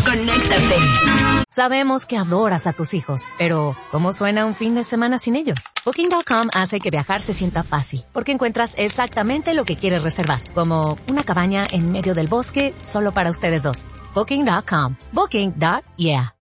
conéctate. Sabemos que adoras a tus hijos, pero ¿cómo suena un fin de semana sin ellos? Booking.com hace que viajar se sienta fácil, porque encuentras exactamente lo que quieres reservar, como una cabaña en medio del bosque solo para ustedes dos. Booking.com. Booking.yeah.